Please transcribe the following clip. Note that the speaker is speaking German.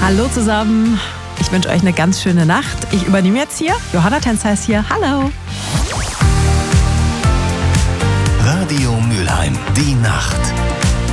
Hallo zusammen. Ich wünsche euch eine ganz schöne Nacht. Ich übernehme jetzt hier. Johanna Tänzer ist hier. Hallo. Radio Mülheim, die Nacht.